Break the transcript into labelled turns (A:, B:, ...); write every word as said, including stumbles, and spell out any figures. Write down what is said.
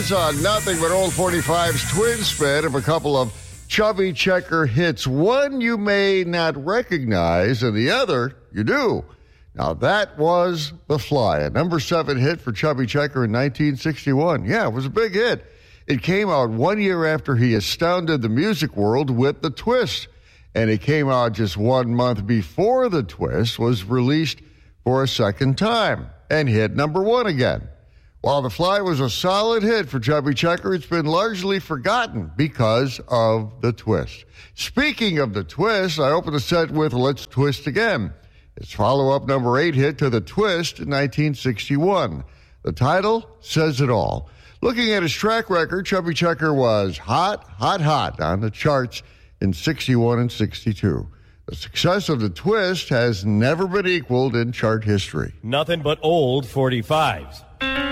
A: It's on Nothing But Old forty-five's twin spin of a couple of Chubby Checker hits. One you may not recognize, and the other you do. Now, that was The Fly, a number seven hit for Chubby Checker in nineteen sixty-one. Yeah, it was a big hit. It came out one year after he astounded the music world with The Twist, and it came out just one month before The Twist was released for a second time and hit number one again. While The Fly was a solid hit for Chubby Checker, it's been largely forgotten because of The Twist. Speaking of The Twist, I open the set with Let's Twist Again. Its follow-up number eight hit to The Twist in nineteen sixty-one. The title says it all. Looking at his track record, Chubby Checker was hot, hot, hot on the charts in sixty-one and sixty-two. The success of The Twist has never been equaled in chart history.
B: Nothing but old forty-fives.